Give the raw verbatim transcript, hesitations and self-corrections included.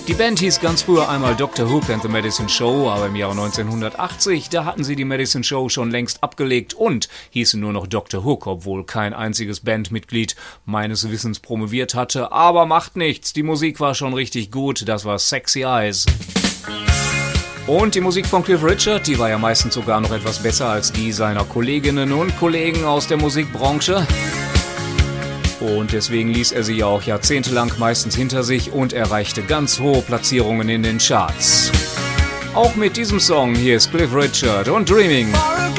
Die Band hieß ganz früher einmal Doctor Hook and the Medicine Show, aber im Jahre neunzehnhundertachtzig, da hatten sie die Medicine Show schon längst abgelegt und hießen nur noch Doctor Hook, obwohl kein einziges Bandmitglied meines Wissens promoviert hatte. Aber macht nichts, die Musik war schon richtig gut, das war Sexy Eyes. Und die Musik von Cliff Richard, die war ja meistens sogar noch etwas besser als die seiner Kolleginnen und Kollegen aus der Musikbranche. Und deswegen ließ er sie ja auch jahrzehntelang meistens hinter sich und erreichte ganz hohe Platzierungen in den Charts. Auch mit diesem Song hier ist Cliff Richard und Dreaming.